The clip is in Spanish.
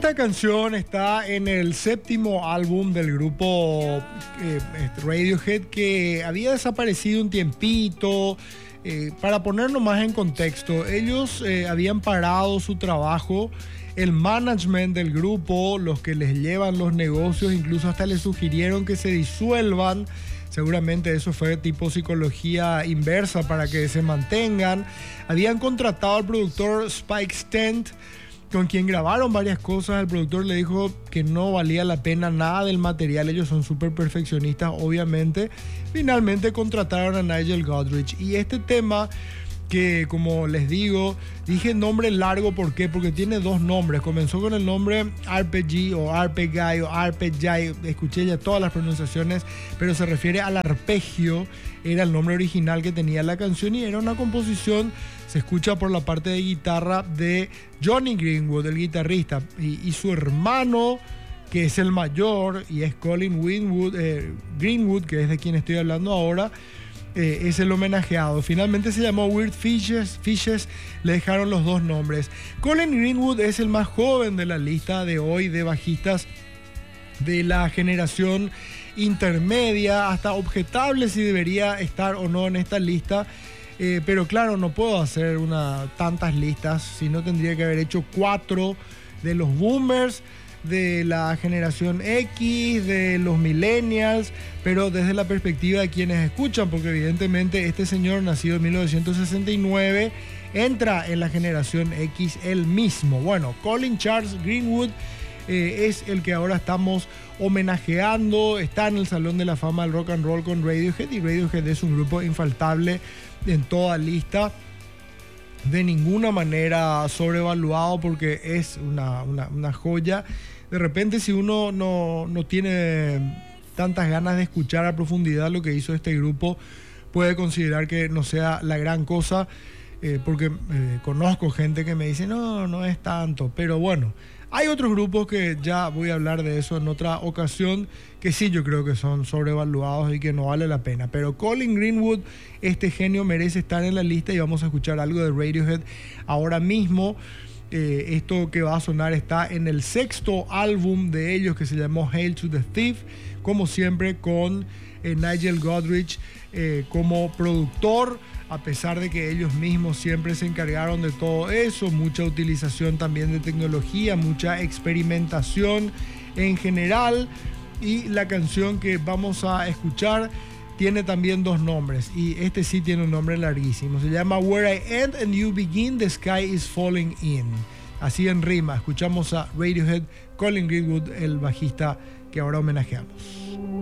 Esta canción está en el séptimo álbum del grupo Radiohead, que había desaparecido un tiempito. Para ponerlo más en contexto, ellos habían parado su trabajo. El management del grupo, los que les llevan los negocios, incluso hasta les sugirieron que se disuelvan. Seguramente eso fue tipo psicología inversa para que se mantengan. Habían contratado al productor Spike Stent, con quien grabaron varias cosas. El productor le dijo que no valía la pena nada del material. Ellos son súper perfeccionistas, obviamente. Finalmente contrataron a Nigel Godrich. Y este tema, que como les digo, dije nombre largo, ¿por qué? Porque tiene dos nombres. Comenzó con el nombre RPG o Arpeggio o Arpeggi, escuché ya todas las pronunciaciones, pero se refiere al arpegio. Era el nombre original que tenía la canción y era una composición, se escucha por la parte de guitarra de Johnny Greenwood, el guitarrista, y su hermano, que es el mayor, y es Colin Greenwood, que es de quien estoy hablando ahora. Es el homenajeado. Finalmente se llamó Weird Fishes, le dejaron los dos nombres. Colin Greenwood es el más joven de la lista de hoy de bajistas de la generación intermedia, hasta objetable si debería estar o no en esta lista, pero claro, no puedo hacer tantas listas, sino tendría que haber hecho 4 de los boomers, de la generación X, de los millennials, pero desde la perspectiva de quienes escuchan, porque evidentemente este señor, nacido en 1969, entra en la generación X él mismo. Bueno, Colin Charles Greenwood es el que ahora estamos homenajeando, está en el Salón de la Fama del Rock and Roll con Radiohead, y Radiohead es un grupo infaltable en toda lista, de ninguna manera sobrevaluado, porque es una joya. De repente, si uno no tiene tantas ganas de escuchar a profundidad lo que hizo este grupo, puede considerar que no sea la gran cosa, porque conozco gente que me dice no es tanto, pero bueno, hay otros grupos que ya voy a hablar de eso en otra ocasión, que sí, yo creo que son sobrevaluados y que no vale la pena. Pero Colin Greenwood, este genio, merece estar en la lista, y vamos a escuchar algo de Radiohead ahora mismo. Esto que va a sonar está en el sexto álbum de ellos, que se llamó Hail to the Thief, como siempre con Nigel Godrich como productor, a pesar de que ellos mismos siempre se encargaron de todo eso. Mucha utilización también de tecnología, mucha experimentación en general. Y la canción que vamos a escuchar tiene también dos nombres, y este sí tiene un nombre larguísimo. Se llama Where I End and You Begin, The Sky is Falling In. Así en rima. Escuchamos a Radiohead, Colin Greenwood, el bajista que ahora homenajeamos.